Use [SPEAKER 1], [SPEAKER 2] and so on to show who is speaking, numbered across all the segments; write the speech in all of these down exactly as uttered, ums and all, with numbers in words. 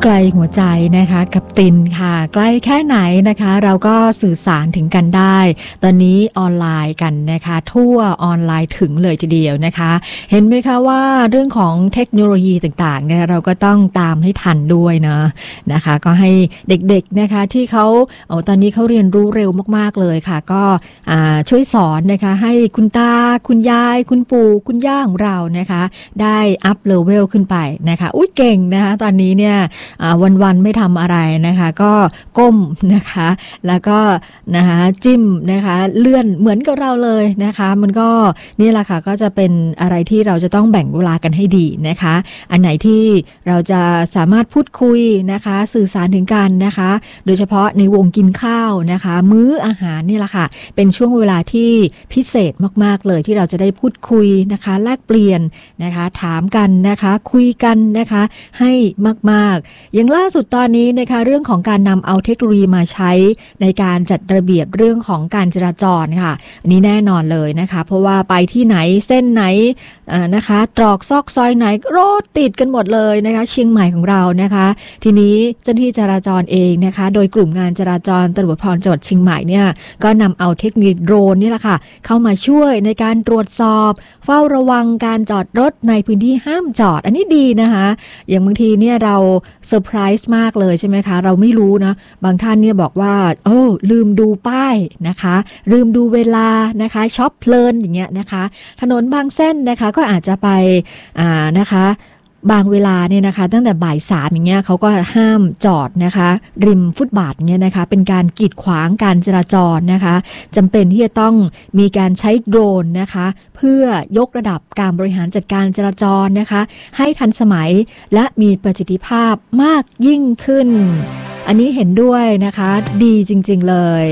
[SPEAKER 1] ไกลหัวใจนะคะกับตินค่ะใกล้แค่ไหนนะคะเราก็สื่อสารถึงกันได้ตอนนี้ออนไลน์กันนะคะทั่วออนไลน์ถึงเลยทีเดียวนะคะเห็นไหมคะว่าเรื่องของเทคโนโลยีต่างๆเนี่ยเราก็ต้องตามให้ทันด้วยนะนะคะก็ให้เด็กๆนะคะที่เขาโอ้ตอนนี้เขาเรียนรู้เร็วมากๆเลยค่ะก็ช่วยสอนนะคะให้คุณตาคุณยายคุณปู่คุณย่าของเรานะคะได้อัพเลเวลขึ้นไปนะคะอุ๊ยเก่งนะคะตอนนี้เนี่ยวันๆไม่ทำอะไรนะคะก็ก้มนะคะแล้วก็นะคะจิ้มนะคะเลื่อนเหมือนกับเราเลยนะคะมันก็นี่แหละค่ะก็จะเป็นอะไรที่เราจะต้องแบ่งเวลากันให้ดีนะคะอันไหนที่เราจะสามารถพูดคุยนะคะสื่อสารถึงกันนะคะโดยเฉพาะในวงกินข้าวนะคะมื้ออาหารนี่แหละค่ะเป็นช่วงเวลาที่พิเศษมากๆเลยที่เราจะได้พูดคุยนะคะแลกเปลี่ยนนะคะถามกันนะคะคุยกันนะคะให้มากๆอย่างล่าสุดตอนนี้นะคะเรื่องของการนำเอาเทคโนโลยีมาใช้ในการจัดระเบียบเรื่องของการจราจรค่ะอันนี้แน่นอนเลยนะคะเพราะว่าไปที่ไหนเส้นไหนนะคะตรอกซอกซอยไหนรถติดกันหมดเลยนะคะเชียงใหม่ของเรานะคะทีนี้เจ้าหน้าที่จราจรเองนะคะโดยกลุ่มงานจราจรตำรวจภูธรจังหวัดเชียงใหม่เนี่ยก็นำเอาเทคโนโลยีโดรนนี่แหละค่ะเข้ามาช่วยในการตรวจสอบเฝ้าระวังการจอดรถในพื้นที่ห้ามจอดอันนี้ดีนะคะอย่างบางทีเนี่ยเราเซอร์ไพรส์มากเลยใช่ไหมคะเราไม่รู้นะบางท่านเนี่ยบอกว่าโอ้ลืมดูป้ายนะคะลืมดูเวลานะคะช็อปเพลินอย่างเงี้ยนะคะถนนบางเส้นนะคะก็อาจจะไปอ่านะคะบางเวลาเนี่ยนะคะตั้งแต่บ่ายสามอย่างเงี้ยเขาก็ห้ามจอดนะคะริมฟุตบาทเนี่ยนะคะเป็นการกีดขวางการจราจรนะคะจำเป็นที่จะต้องมีการใช้โดรนนะคะเพื่อยกระดับการบริหารจัดการจราจรนะคะให้ทันสมัยและมีประสิทธิภาพมากยิ่งขึ้นอันนี้เห็นด้วยนะคะดีจริงๆเลย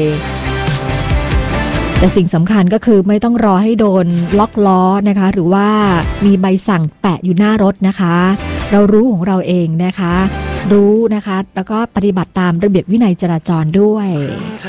[SPEAKER 1] แต่สิ่งสำคัญก็คือไม่ต้องรอให้โดนล็อกล้อนะคะหรือว่ามีใบสั่งแปะอยู่หน้ารถนะคะเรารู้ของเราเองนะคะรู้นะคะแล้วก็ปฏิบัติตามระเบียบวินัยจราจรด้วย